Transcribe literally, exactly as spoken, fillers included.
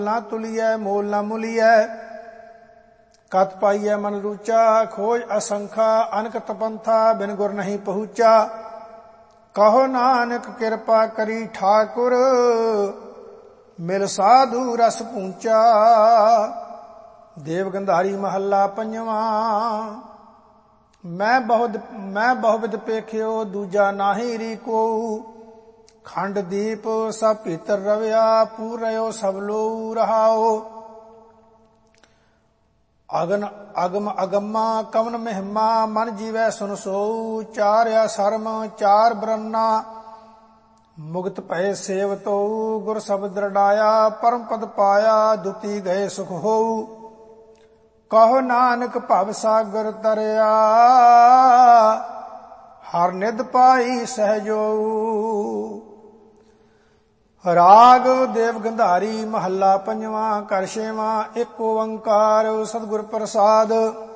ना तुलिए मोल ना मुलिए। कत पाइए मन रूचा, खोज असंखा अनकत पंथा, बिन गुर नहीं पहुँचा। कहो नानक कृपा करी ठाकुर, मिल साधु रस पूंचा। देव गंधारी महला पंजवा। मैं बहुत मैं बहुविध पेख्यो, दूजा नाहि री को। खंड दीप सब भीतर रव्या, पूरयो सब लो रहाओ। अगन अगम अगम्मा कवन महिमा, मन जीवै सुन सोऊ। चार या शर्म चार ब्रह्ना, मुक्त भय सेवतो। गुर शब्द दृढ़ाया, परम पद पाया, दुती गए सुख होऊ। कहो नानक भव सागर तरया, हर निध पाई सहजो। राग देव गंधारी महला पंजवा। कर छेवां। एक ओंकार सतगुर प्रसाद।